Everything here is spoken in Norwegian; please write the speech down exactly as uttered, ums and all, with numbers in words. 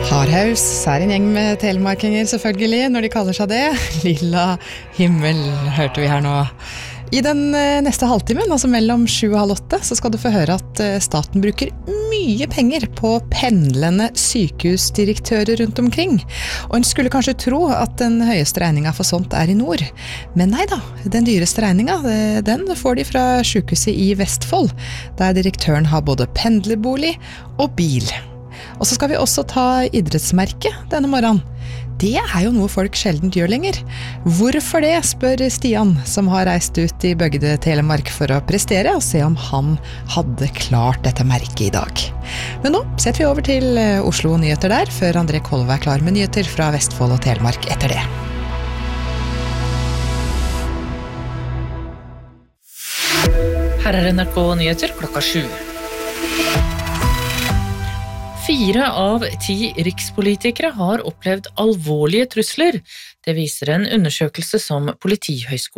Hardhaus er en gjeng med telemarkinger selvfølgelig, når de kaller seg det. Lilla himmel hørte vi her nå. I den neste halvtimen, altså mellom sju og halv åtte, så skal du få høre at staten bruker mye penger på pendlende sykehusdirektører rundt omkring. Og en skulle kanskje tro at den høyeste regninga for sånt er i nord. Men nei da, den dyreste regninga, den får de fra sykehuset i Vestfold, der direktøren har både pendlerbolig og bil. Og så skal vi også ta idrettsmerket denne morgenen. Det er jo noe folk sjelden gjør lenger. Hvorfor det, spør Stian, som har reist ut i Bøgde Telemark for å prestere, og se om han hadde klart dette merket i dag. Men nå setter vi over til Oslo Nyheter der, før André Kolve er klar med nyheter fra Vestfold og Telemark etter det. Her er N R K Nyheter klokka sju. Fire av ti rikspolitikere har opplevd alvorlige trusler. Det viser en undersøkelse som Politihøgskolen